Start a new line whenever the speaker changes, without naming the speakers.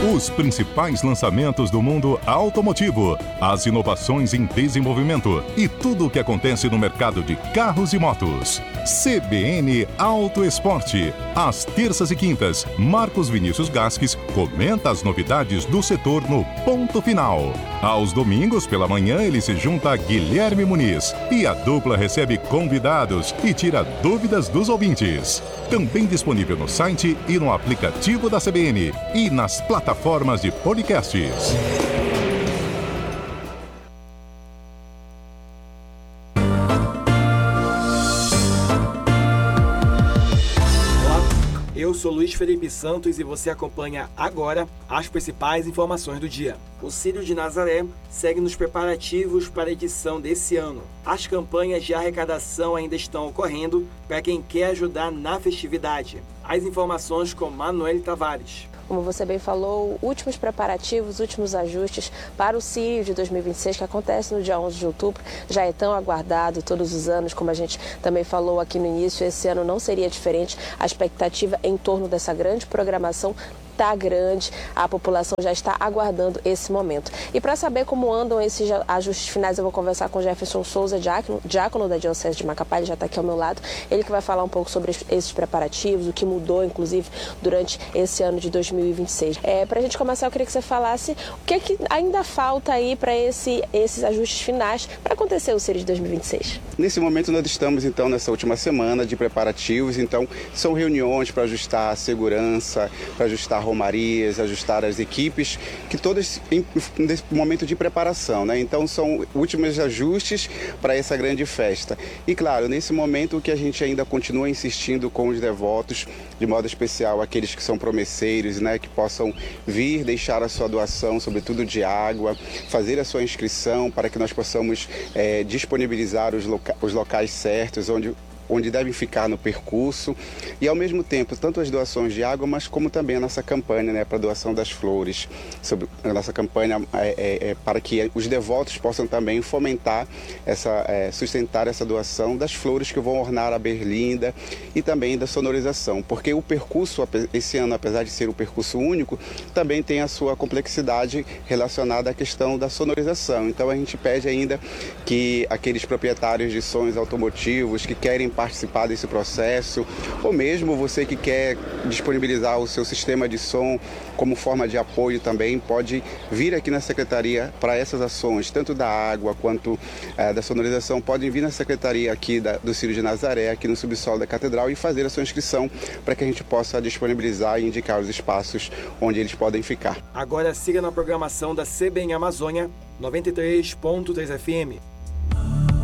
Os principais lançamentos do mundo automotivo, as inovações em desenvolvimento e tudo o que acontece no mercado de carros e motos. CBN Auto Esporte. Às terças e quintas, Marcos Vinícius Gasques comenta as novidades do setor no Ponto Final. Aos domingos, pela manhã, ele se junta a Guilherme Muniz e a dupla recebe convidados e tira dúvidas dos ouvintes. Também disponível no site e no aplicativo da CBN e nas plataformas de podcasts.
Eu sou Luiz Felipe Santos e você acompanha agora as principais informações do dia. O Círio de Nazaré segue nos preparativos para a edição desse ano. As campanhas de arrecadação ainda estão ocorrendo para quem quer ajudar na festividade. As informações com Manoel Tavares.
Como você bem falou, últimos preparativos, últimos ajustes para o Círio de 2026, que acontece no dia 11 de outubro, já é tão aguardado todos os anos, como a gente também falou aqui no início, esse ano não seria diferente. A expectativa em torno dessa grande programação está grande, a população já está aguardando esse momento. E para saber como andam esses ajustes finais, eu vou conversar com Jefferson Souza, diácono da Diocese de Macapá, ele já está aqui ao meu lado, ele que vai falar um pouco sobre esses preparativos, o que mudou, inclusive, durante esse ano de 2026. Para a gente começar, eu queria que você falasse o que ainda falta aí para esses ajustes finais para acontecer o Círio de 2026.
Nesse momento, nós estamos, então, nessa última semana de preparativos, então, são reuniões para ajustar a segurança, para ajustar romarias, ajustar as equipes, que todas nesse momento de preparação, né? Então são últimos ajustes para essa grande festa. E claro, nesse momento o que a gente ainda continua insistindo com os devotos, de modo especial aqueles que são promesseiros, né? Que possam vir, deixar a sua doação, sobretudo de água, fazer a sua inscrição para que nós possamos disponibilizar os locais certos, onde devem ficar no percurso, e ao mesmo tempo tanto as doações de água, mas como também a nossa campanha, né, para a doação das flores, sobre a nossa campanha para que os devotos possam também fomentar sustentar essa doação das flores que vão ornar a berlinda e também da sonorização, porque o percurso esse ano, apesar de ser um percurso único, também tem a sua complexidade relacionada à questão da sonorização. Então a gente pede ainda que aqueles proprietários de sons automotivos que querem participar desse processo, ou mesmo você que quer disponibilizar o seu sistema de som como forma de apoio também, pode vir aqui na Secretaria para essas ações, tanto da água quanto da sonorização, podem vir na Secretaria aqui do Círio de Nazaré, aqui no subsolo da Catedral, e fazer a sua inscrição para que a gente possa disponibilizar e indicar os espaços onde eles podem ficar.
Agora siga na programação da CBN Amazônia 93.3 FM.